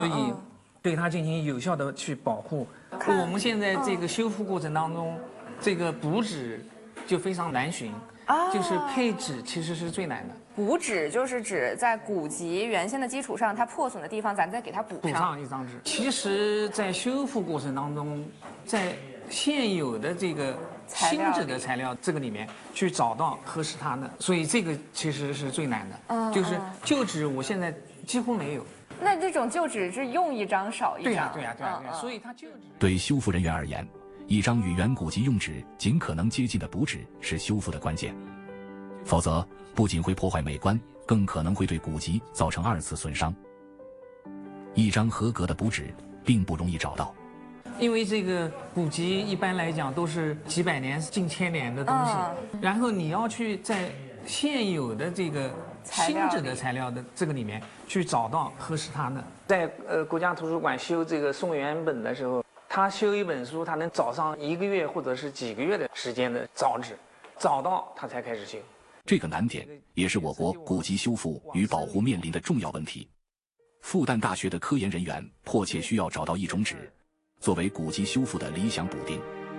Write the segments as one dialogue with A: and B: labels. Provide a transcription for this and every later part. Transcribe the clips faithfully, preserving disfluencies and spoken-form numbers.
A: 所以对它进行有效的去保护。我们现在这个修复过程当中，这个补脂就非常难寻，就是配脂其实是最难的。
B: 补脂就是指在骨疾原先的基础上，它破损的地方，咱再给它补上。
A: 补上一张脂。其实，在修复过程当中，在现有的这个新质的材料这个里面去找到合适它的，所以这个其实是最难的。嗯，就是旧脂，我现在几乎没有。
B: 那这种旧脂是用一张少一张。
A: 对呀，对呀，对呀，对呀。所以它旧脂。
C: 对修复人员而言，一张与原骨肌用脂尽可能接近的补脂是修复的关键，否则不仅会破坏美观，更可能会对骨肌造成二次损伤。一张合格的补脂并不容易找到。
A: 因为这个骨肌一般来讲都是几百年、近千年的东西，嗯、然后你要去在现有的这个新质的材料的这个里面去找到合适它的。在呃国家图书馆修这个宋元本的时候，他修一本书，他能找上一个月或者是几个月的时间的找纸，找到他才开始修。
C: 这个难点也是我国骨肌修复与保护面临的重要问题。复旦大学的科研人员迫切需要找到一种脂，作为骨肌修复的理想补丁。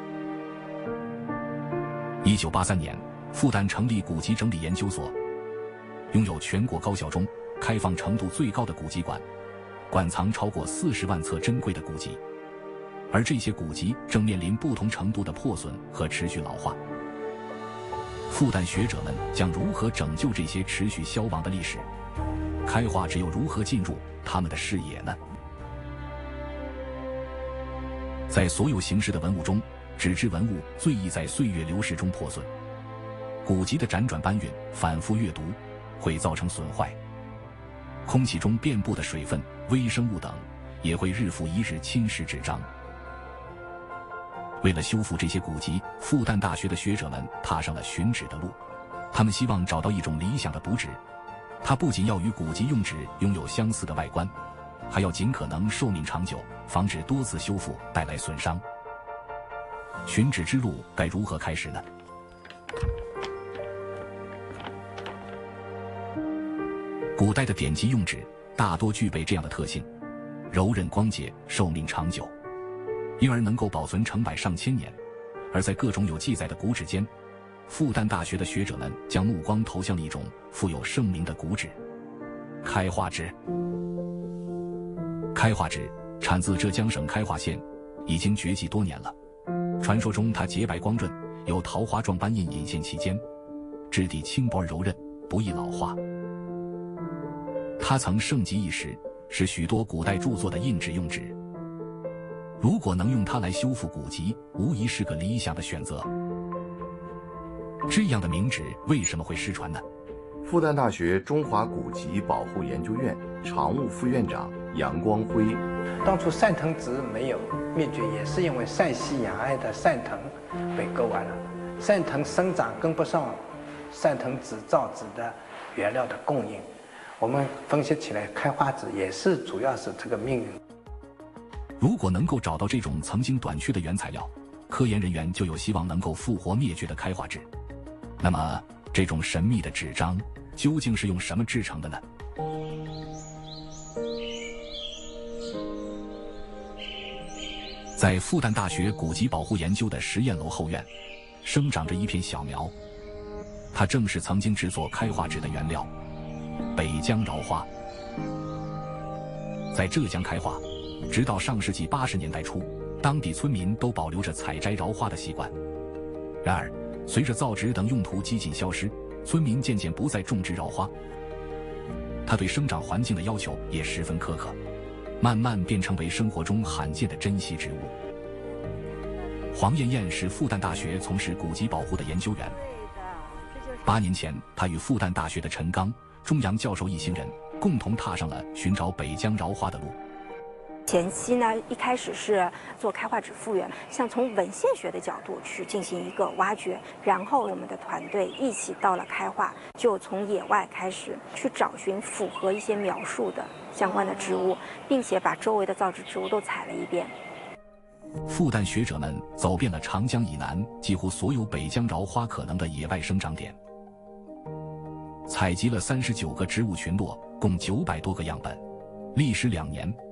C: 一九八三年，复旦成立骨肌整理研究所，拥有全国高校中开放程度最高的古籍馆，馆藏超过四十万册珍贵的古籍，而这些古籍正面临不同程度的破损和持续老化。复旦学者们将如何拯救这些持续消亡的历史？开化只有如何进入他们的视野呢？在所有形式的文物中，纸质文物最易在岁月流逝中破损。古籍的辗转搬运、反复阅读会造成损坏。空气中遍布的水分、微生物等也会日复一日侵蚀纸张。为了修复这些古籍，复旦大学的学者们踏上了寻纸的路。他们希望找到一种理想的补脂，它不仅要与古籍用纸拥有相似的外观，还要尽可能寿命长久，防止多次修复带来损伤。寻纸之路该如何开始呢？古代的典籍用纸大多具备这样的特性：柔韧光洁，寿命长久，因而能够保存成百上千年。而在各种有记载的古纸间，复旦大学的学者们将目光投向了一种富有盛名的古纸——开化纸。开化纸产自浙江省开化县，已经绝迹多年了。传说中它洁白光润，有桃花状斑印隐现其间，质地轻薄而柔韧，不易老化。它曾盛极一时，是许多古代著作的印纸用纸。如果能用它来修复古籍，无疑是个理想的选择。这样的名纸为什么会失传呢？
D: 复旦大学中华古籍保护研究院常务副院长杨光辉：
E: 当初汕藤纸没有灭绝，也是因为陕西雅安的汕藤被割完了，汕藤生长跟不上汕藤纸造纸的原料的供应。我们分析起来，开化纸也是主要是这个命运。
C: 如果能够找到这种曾经短缺的原材料，科研人员就有希望能够复活灭绝的开化纸。那么，这种神秘的纸张究竟是用什么制成的呢？在复旦大学古籍保护研究的实验楼后院，生长着一片小苗，它正是曾经制作开化纸的原料——北疆芍花。在浙江开化，直到上世纪八十年代初，当地村民都保留着采摘芍花的习惯。然而，随着造纸等用途几近消失，村民渐渐不再种植芍花。它对生长环境的要求也十分苛刻，慢慢变成为生活中罕见的珍稀植物。黄艳艳是复旦大学从事古籍保护的研究员。八年前，他与复旦大学的陈刚、钟阳教授一行人共同踏上了寻找北疆芍花的路。
F: 前期呢，一开始是做开化纸复原，像从文献学的角度去进行一个挖掘，然后我们的团队一起到了开化，就从野外开始去找寻符合一些描述的相关的植物，并且把周围的造纸植物都采了一遍。
C: 复旦学者们走遍了长江以南几乎所有北疆芍花可能的野外生长点，采集了三十九个植物群落，共九百多个样本。历时两年，